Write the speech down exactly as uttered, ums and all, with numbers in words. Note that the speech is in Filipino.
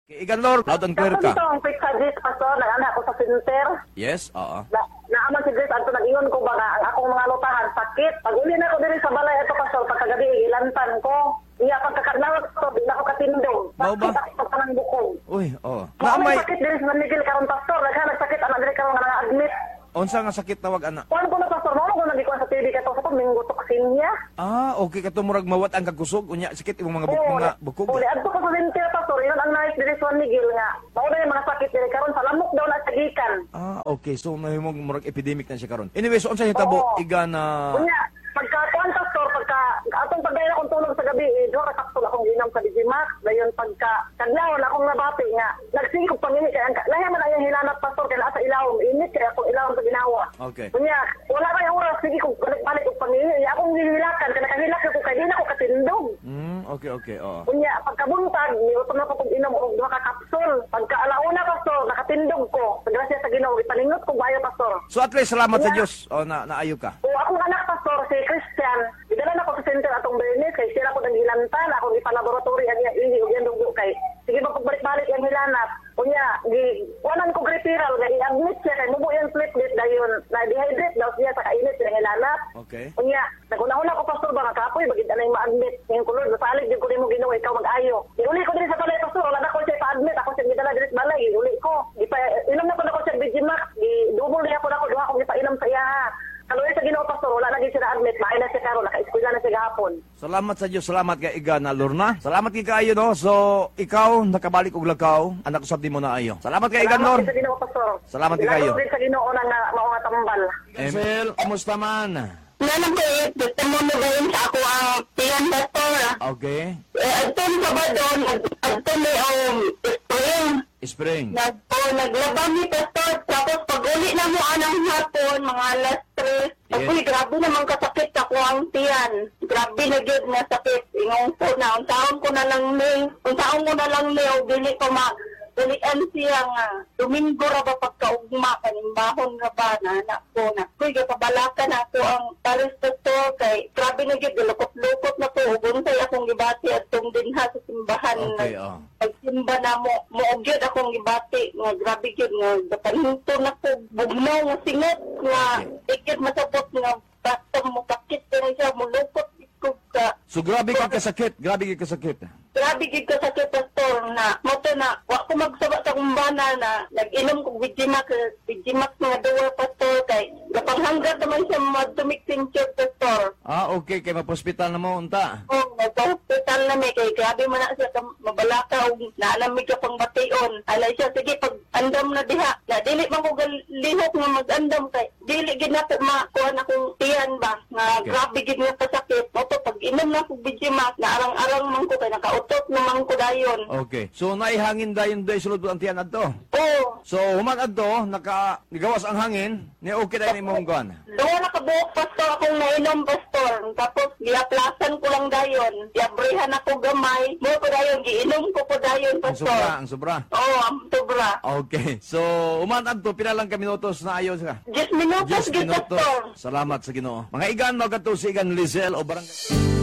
Igan Lord, loud and clear ka. Ito ang quick suggest, Pastor, nag-anak ako sa center. Yes, oo. Na, naaman si Grace, ato nag-ingon ko ba nga, ang akong mga lutahan, sakit. Pag uli na ko din sa balay, ito Pastor, pagkagabi, ilantan ko. Iya, pagkakadlawat ko, di na ako katindong. Mao ba? Sakit ako sa tanang bukong. Uy, oo. Mao may Naamay, sakit din sa Miguel karon Pastor, naghanag sakit, anak din karon nga na-admit. unsa nga sakit tawag ana? Kuan ko na Pastor, mao ko nagikuan sa T V kato sa to, minggo toksinya. Ah, okay ka murag mawat ang kagkusog unya sakit imong mga buk mga bukog. Uli, adto ko sa center Pastor, yun ang nais din sa Juan Miguel nga. Mao na yung mga sakit din karon sa lamok daw na sa gikan. Ah, okay. So mahimong murag epidemic na siya karon. Anyway, so unsa hitabo Oo. iga na Kunya, pagka kuan Pastor, pagka atong pagdaya akong tulog sa gabi, eh, do kapsul akong ginam sa Digimax, dayon pagka kadlawon akong nabati nga. Nagsigog pangini kay ang lahi man ayang hinanap Pastor kay naa sa ilawom, init kay akong ilawom sa ginawa. Okay. Kunya, wala kay oras sige ko balik-balik og pangini, iya akong gihilakan kay nakahilak ko kay di na ako katindog. Hmm, okay, okay. Oo. Kunya, pagkabuntag, niutom na ko kung inom og duha ka kapsul. Pagka alauna Pastor, nakatindog ko. Sa grasya sa Ginoo, ipalingot ko bayo Pastor. So at least salamat sa Yeah. Dios. O na naayo ka. O akong anak Pastor, si Christian, idala na ko sa center atong Bernes, kay sila ko nagilantan, akong ipalaboratory ang iya ihi, o yan dugo kay, sige mapagbalik-balik yung hilanap. Kunya, gi, wanan ko referral, nga i-admit siya, kay mubo yung platelet, dayon, na-dehydrate daw siya sa kainit yung hilanap. Okay. Kunya, naguna-una ko Pastor ba, kapoy, bagid na yung ma-admit, yung kulod, masalig yung kunin mo ginawa, ikaw mag-ayo. Iuli ko din sa balay Pastor, wala na ko siya pa-admit, ako siya gidala din sa balay, iuli ko. Di pa, inom na ko na ko siya Digimax, di, double niya ko na ko, duha akong ipainom sa iya, ha. Kaluoy sa Ginoo Pastor, wala lagi siya na-admit, maay na siya karon, naka-eskwela na siya gahapon. Salamat sa Dios, salamat kay iga na Lorna. Salamat kay kaayo no. So ikaw nakabalik og lakaw, anak usab di mo na ayo. Salamat kay iga Lord. Salamat sa Ginoo Pastor. Salamat kay kayo. Salamat din sa Ginoo na nga mao nga tambal. Emil, kumusta man? Nanang ko eh, gusto mo mo gawin sa ako ang tiyan Pastor. Okay. Eh, agtong Sabadon, agtong may um, spring. Spring. Nag, oh, naglabang ni Pastor, tapos pag uli na mo anang hapon, mga alas tres, Yes. Uy, grabe naman kasakit ako ang tiyan. Grabe na yun na sakit. Ingong ko na, unsaon ko na lang ni, unsaon ko na lang ni, o dili ko ma, dilian siya nga. Domingo ra ba pagkaugma, kanimbahon ra ba na, anak ko na. Uy, kapabalakan ako ang paris Pastor, kay grabe na yun, lukot-lukot na po, ugunsay akong gibati at itong dinha sa simbahan. Okay, oh. Pagsimba na mo, muugyod akong gibati, nga grabe yun, nga gapanhinto na ko, bugnaw nga singot, nga ikit masapot nga basta mo sakit, pero siya mulukot ko ka. So grabe ka kasakit, grabe ka kasakit. Grabe gid ka sa Pastor na moto na wa ko magsaba sa kumbana na nag-inom ko Digimax, Digimax nga duwa Pastor kay gapanghanggat naman siya madumiktin siya Pastor. Ah, okay, kay mapospital na mo unta. Oh, nagpa-hospital na may kay grabe man na siya ka- mabalakaw, naalamig ka pang bation. Alay siya, sige, pag andam na diha, na dili man ko galihok nga mag-andam kay, dili gid na ko makuha akong tiyan ba, nga Okay. grabe gid nga pasakit. Moto, pag inom na ko Digimax, na arang-arang man ko kay nakautot naman ko dayon. Okay. So naihangin dayon day sulod ang tiyan adto. Oh, So human adto naka nigawas ang hangin, ni okay dayon imong kuan. doon nakabuok Pastor akong nainom Pastor. Tapos, giaplasan ko lang dayon. Giabrihan ako gamay. Mo ko dayon, giinom ko po dayon Ang Pastor. sobra, ang sobra. Oo, ang sobra. Okay. So human adto pila lang ka minutos na ayos ka. Diyos minutos, Diyos gid minutos. Pastor. Salamat sa Ginoo. Mga igan magato si igan Lizel o barangay